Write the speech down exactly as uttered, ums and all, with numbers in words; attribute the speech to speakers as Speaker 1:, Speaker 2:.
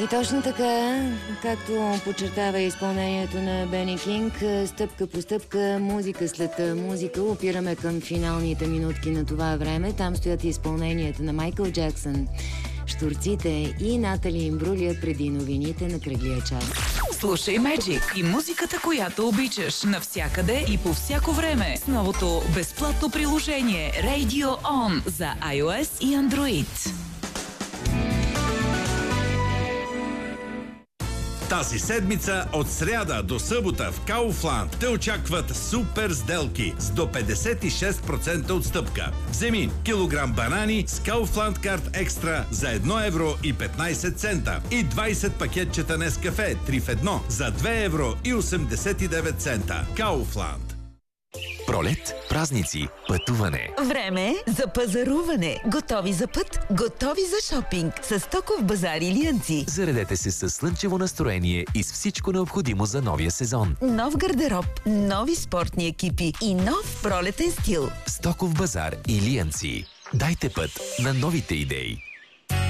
Speaker 1: И точно така, както подчертава изпълнението на Бени Кинг, стъпка по стъпка, музика след музика, опираме към финалните минутки на това време. Там стоят изпълненията на Майкъл Джаксън, Штурците и Натали Имбрулия преди новините на кръглия час.
Speaker 2: Слушай Magic и музиката, която обичаш, навсякъде и по всяко време с новото безплатно приложение Radio On за iOS и Android.
Speaker 3: Тази седмица от сряда до събота в Kaufland те очакват супер сделки с до петдесет и шест процента отстъпка. Вземи килограм банани с Kaufland Card Extra за едно евро и петнайсет цента и двайсет пакетчета Нескафе три в едно за две евро и осемдесет и девет цента. Kaufland.
Speaker 4: Пролет, празници, пътуване.
Speaker 5: Време за пазаруване. Готови за път, готови за шопинг. С Стоков базар Илиянци.
Speaker 4: Заредете се с слънчево настроение и с всичко необходимо за новия сезон.
Speaker 5: Нов гардероб, нови спортни екипи и нов пролетен стил.
Speaker 4: Стоков базар Илиянци. Дайте път на новите идеи.